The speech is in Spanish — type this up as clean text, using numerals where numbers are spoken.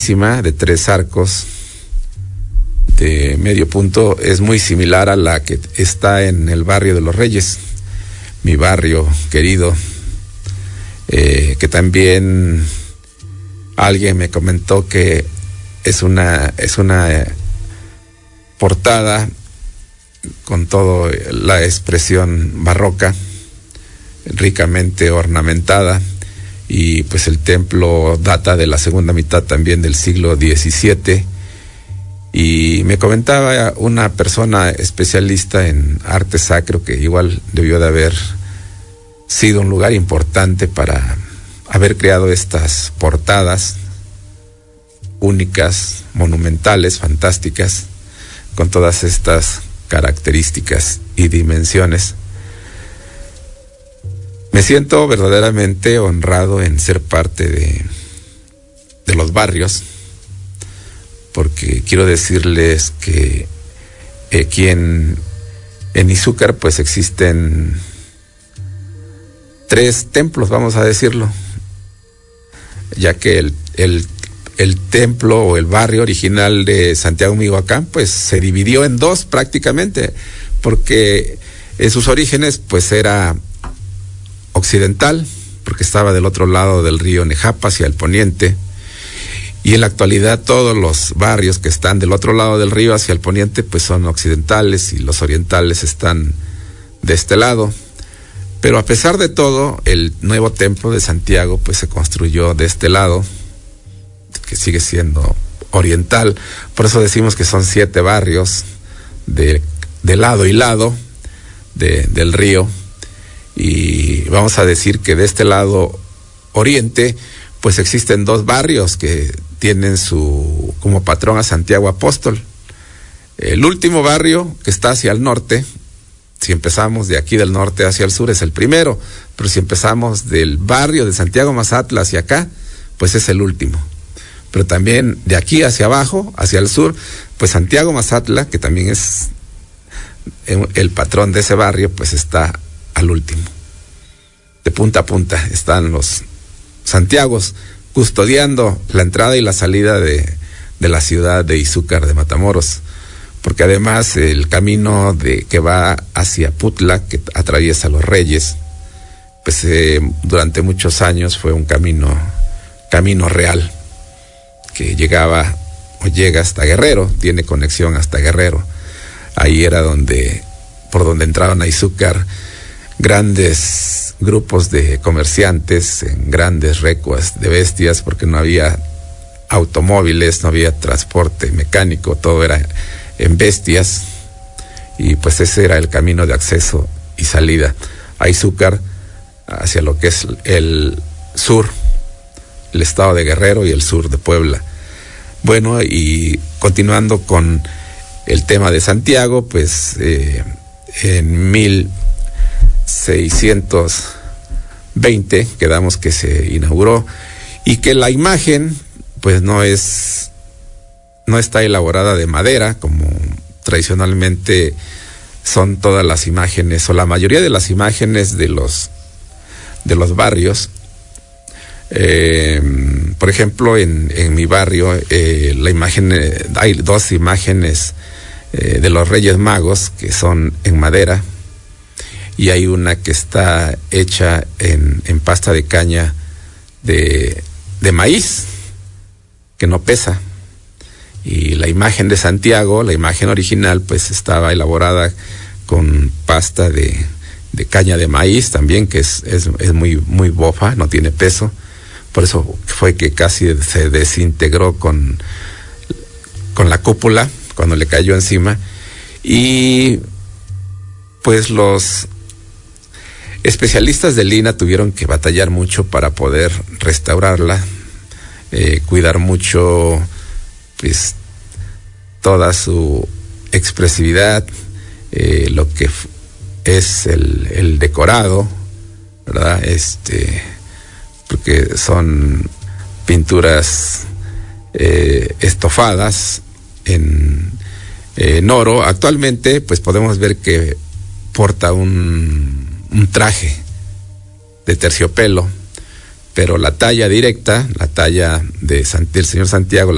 de 3 arcos de medio punto, es muy similar a la que está en el barrio de Los Reyes, mi barrio querido, que también alguien me comentó que es una portada con toda la expresión barroca, ricamente ornamentada, y pues el templo data de la segunda mitad también del siglo XVII. Y me comentaba una persona especialista en arte sacro que igual debió de haber sido un lugar importante para haber creado estas portadas únicas, monumentales, fantásticas, con todas estas características y dimensiones. Me siento verdaderamente honrado en ser parte de los barrios, porque quiero decirles que aquí en Izúcar pues existen 3 templos, vamos a decirlo, ya que el templo o el barrio original de Santiago, Michoacán, pues se dividió en 2 prácticamente, porque en sus orígenes pues era occidental, porque estaba del otro lado del río Nejapa, hacia el poniente, y en la actualidad todos los barrios que están del otro lado del río hacia el poniente pues son occidentales, y los orientales están de este lado. Pero a pesar de todo, el nuevo templo de Santiago pues se construyó de este lado, que sigue siendo oriental. Por eso decimos que son 7 barrios de lado y lado del río. Y vamos a decir que de este lado oriente pues existen 2 barrios que tienen como patrón a Santiago Apóstol. El último barrio, que está hacia el norte, si empezamos de aquí del norte hacia el sur, es el primero, pero si empezamos del barrio de Santiago Mazatla hacia acá, pues es el último. Pero también de aquí hacia abajo, hacia el sur, pues Santiago Mazatla, que también es el patrón de ese barrio, pues está al último. De punta a punta están los Santiagos custodiando la entrada y la salida de la ciudad de Izúcar de Matamoros, porque además el camino que va hacia Putla, que atraviesa Los Reyes, pues durante muchos años fue un camino real, que llegaba o llega hasta Guerrero, tiene conexión hasta Guerrero. Ahí era por donde entraban a Izúcar grandes grupos de comerciantes en grandes recuas de bestias, porque no había automóviles, no había transporte mecánico, todo era en bestias, y pues ese era el camino de acceso y salida a Izúcar hacia lo que es el sur, el estado de Guerrero y el sur de Puebla. Bueno, y continuando con el tema de Santiago, pues en 1620 quedamos que se inauguró, y que la imagen pues no está elaborada de madera como tradicionalmente son todas las imágenes, o la mayoría de las imágenes de los barrios. Por ejemplo, en mi barrio la imagen, hay 2 imágenes de los Reyes Magos que son en madera, y hay una que está hecha en pasta de caña de maíz, que no pesa. Y la imagen de Santiago, la imagen original, pues estaba elaborada con pasta de caña de maíz también, que es muy, muy bofa, no tiene peso. Por eso fue que casi se desintegró con la cúpula cuando le cayó encima. Y pues los especialistas de Lina tuvieron que batallar mucho para poder restaurarla, cuidar mucho pues toda su expresividad, lo que es el decorado, ¿verdad? Porque son pinturas estofadas en oro. Actualmente pues podemos ver que porta un traje de terciopelo, pero la talla directa, la talla del señor Santiago,